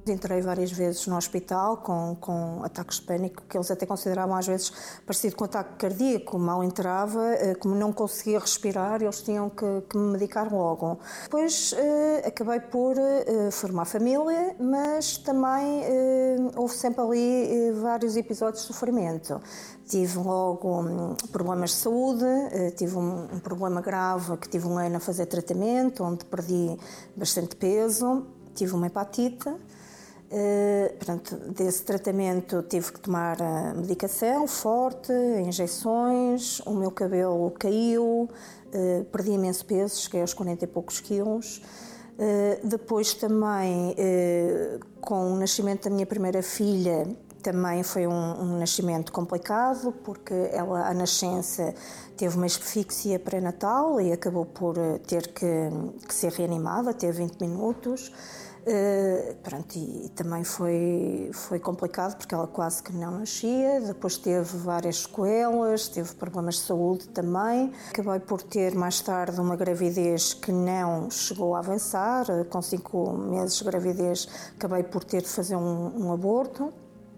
Entrei várias vezes no hospital com ataques de pânico, que eles até consideravam às vezes parecido com ataque cardíaco. Mal entrava, como não conseguia respirar, eles tinham que me medicar logo. Depois acabei por formar família, mas também houve sempre ali vários episódios de sofrimento. Tive logo problemas de saúde, tive um problema grave que tive um ano a fazer tratamento, onde perdi bastante peso, tive uma hepatite. Portanto, desse tratamento tive que tomar medicação forte, injeções, o meu cabelo caiu, perdi imenso peso, cheguei aos 40 e poucos quilos. Depois também, com o nascimento da minha primeira filha, também foi um nascimento complicado, porque ela, à nascença, teve uma asfixia pré-natal e acabou por ter que ser reanimada, teve 20 minutos. E também foi complicado porque ela quase que não nascia, depois teve várias sequelas, teve problemas de saúde também. Acabei por ter mais tarde uma gravidez que não chegou a avançar, com 5 meses de gravidez acabei por ter de fazer um aborto.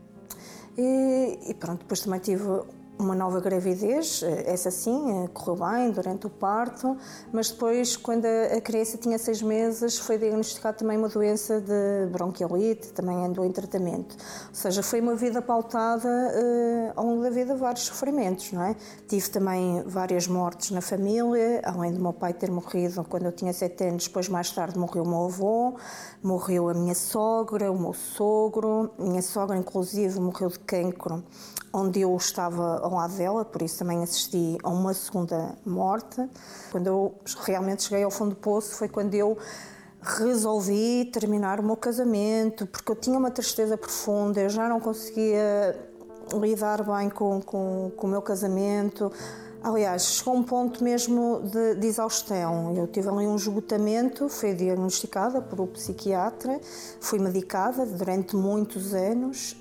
Depois também tive uma nova gravidez, essa sim, correu bem durante o parto, mas depois, quando a criança tinha 6 meses, foi diagnosticada também uma doença de bronquiolite, também andou em tratamento. Ou seja, foi uma vida pautada ao longo da vida, vários sofrimentos, não é? Tive também várias mortes na família, além do meu pai ter morrido quando eu tinha 7 anos, depois mais tarde morreu o meu avô, morreu a minha sogra, o meu sogro, a minha sogra inclusive morreu de cancro, onde eu estava ao lado dela, por isso também assisti a uma segunda morte. Quando eu realmente cheguei ao fundo do poço foi quando eu resolvi terminar o meu casamento, porque eu tinha uma tristeza profunda, eu já não conseguia lidar bem com o meu casamento. Aliás, chegou um ponto mesmo de exaustão. Eu tive ali um esgotamento, fui diagnosticada por um psiquiatra, fui medicada durante muitos anos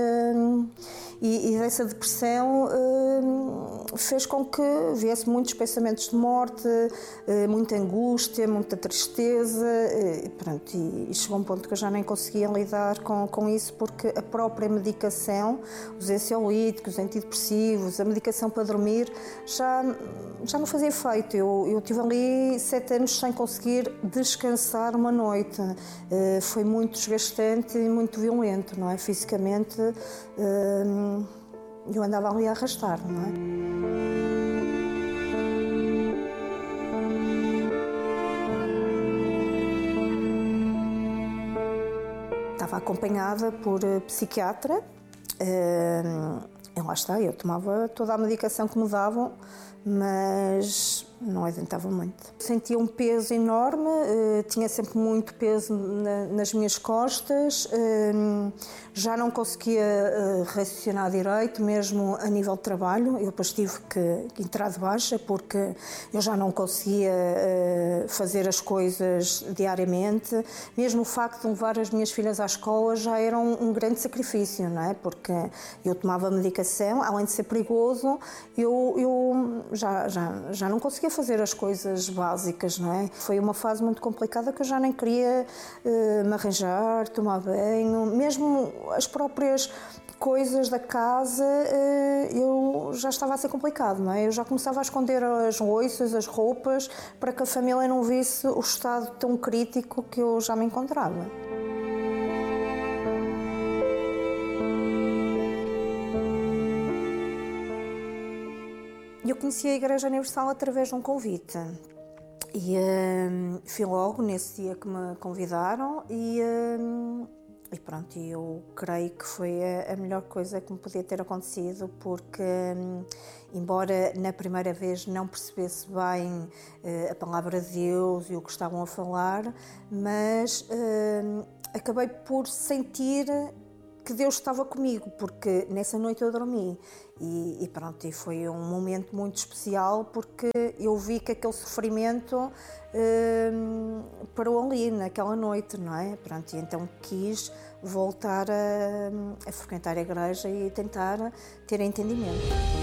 e dessa depressão fez com que viesse muitos pensamentos de morte, muita angústia, muita tristeza, e chegou um ponto que eu já nem conseguia lidar com isso, porque a própria medicação, os ansiolíticos, os antidepressivos, a medicação para dormir, já não fazia efeito. Eu tive ali 7 anos sem conseguir descansar uma noite. Foi muito desgastante e muito violento, não é? Fisicamente, eu andava ali a arrastar, não é? Estava acompanhada por psiquiatra. Lá está, eu tomava toda a medicação que me davam, mas não adiantava muito. Sentia um peso enorme, tinha sempre muito peso nas minhas costas, já não conseguia raciocinar direito, mesmo a nível de trabalho. Eu depois tive que entrar de baixa, porque eu já não conseguia fazer as coisas diariamente. Mesmo o facto de levar as minhas filhas à escola já era um grande sacrifício, não é? Porque eu tomava medicação, além de ser perigoso, eu já não conseguia fazer as coisas básicas, não é? Foi uma fase muito complicada que eu já nem queria me arranjar, tomar banho, mesmo as próprias coisas da casa, eu já estava a ser complicado, não é? Eu já começava a esconder as louças, as roupas, para que a família não visse o estado tão crítico que eu já me encontrava. Eu conheci a Igreja Universal através de um convite e fui logo nesse dia que me convidaram e pronto, eu creio que foi a melhor coisa que me podia ter acontecido, porque embora na primeira vez não percebesse bem a palavra de Deus e o que estavam a falar, mas acabei por sentir que Deus estava comigo, porque nessa noite eu dormi e pronto, e foi um momento muito especial, porque eu vi que aquele sofrimento parou ali naquela noite, não é? Pronto, e então quis voltar a frequentar a igreja e tentar ter entendimento.